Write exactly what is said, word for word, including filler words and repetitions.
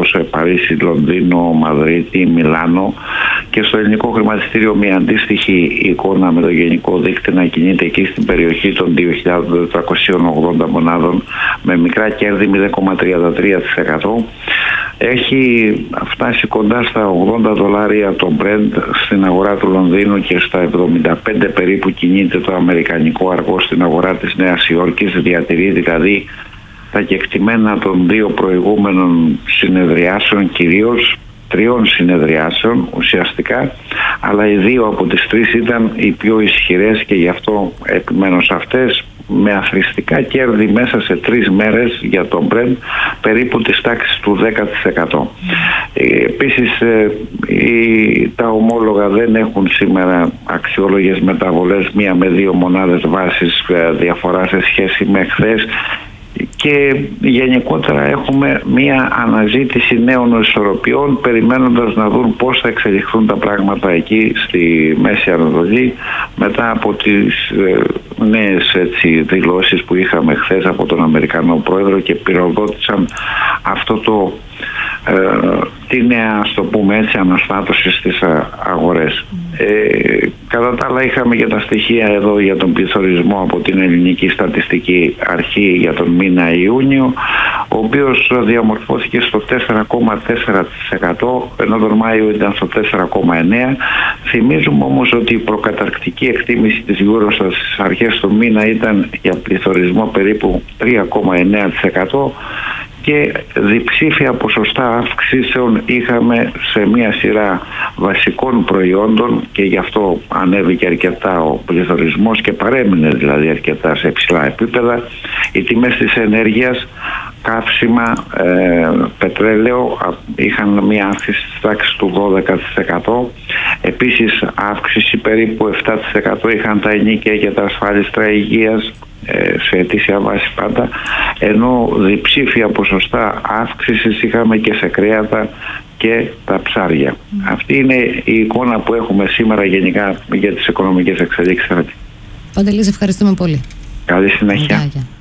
όπως Παρίσι, Λονδίνο, Μαδρίτη, Μιλάνο, και στο ελληνικό χρηματιστήριο μια αντίστοιχη εικόνα με το γενικό δείκτη να κινείται εκεί στην περιοχή των δύο χιλιάδες τετρακοσίων ογδόντα μονάδων με μικρά κέρδη μηδέν κόμμα τριάντα τρία τοις εκατό. Έχει φτάσει κοντά στα ογδόντα δολάρια το Brent στην αγορά του Λονδίνου και στα εβδομήντα πέντε περίπου κινείται το αμερικανικό αργό στην αγορά της Νέας Υόρκης. Διατηρεί δηλαδή τα κεκτημένα των δύο προηγούμενων συνεδριάσεων, κυρίως τριών συνεδριάσεων ουσιαστικά, αλλά οι δύο από τις τρεις ήταν οι πιο ισχυρές και γι' αυτό επιμένω σε αυτές, με αθροιστικά κέρδη μέσα σε τρεις μέρες για τον Brent περίπου της τάξης του δέκα τοις εκατό. Επίσης τα ομόλογα δεν έχουν σήμερα αξιόλογες μεταβολές, μία με δύο μονάδες βάσης διαφορά σε σχέση με χθες, και γενικότερα έχουμε μία αναζήτηση νέων ισορροπιών, περιμένοντας να δουν πώς θα εξελιχθούν τα πράγματα εκεί στη Μέση Ανατολή μετά από τις ε, νέες έτσι, δηλώσεις που είχαμε χθες από τον Αμερικανό Πρόεδρο και πυροδότησαν αυτό το ε, τη νέα, ας το πούμε έτσι, αναστάτωση στις αγορές. Ε, κατά τα άλλα είχαμε και τα στοιχεία εδώ για τον πληθωρισμό από την Ελληνική Στατιστική Αρχή για τον μήνα Ιούνιο, ο οποίος διαμορφώθηκε στο τέσσερα κόμμα τέσσερα τοις εκατό ενώ τον Μάιο ήταν στο τέσσερα κόμμα εννέα τοις εκατό. Θυμίζουμε όμως ότι η προκαταρκτική εκτίμηση της Eurostat στις αρχές του μήνα ήταν για πληθωρισμό περίπου τρία κόμμα εννέα τοις εκατό και διψήφια ποσοστά αύξησεων είχαμε σε μια σειρά βασικών προϊόντων και γι' αυτό ανέβηκε αρκετά ο πληθωρισμός και παρέμεινε δηλαδή αρκετά σε υψηλά επίπεδα. Οι τιμές της ενέργειας, καύσιμα, ε, πετρέλαιο είχαν μια αύξηση της τάξης του δώδεκα τοις εκατό. Επίσης αύξηση περίπου επτά τοις εκατό είχαν τα ενοίκια και τα ασφάλιστρα υγείας σε αιτήσια βάση πάντα, ενώ διψήφια ποσοστά αύξησης είχαμε και σε κρέατα και τα ψάρια. Mm. Αυτή είναι η εικόνα που έχουμε σήμερα γενικά για τις οικονομικές εξελίξεις. Παντελή, ευχαριστούμε πολύ. Καλή συνέχεια. Yeah, yeah.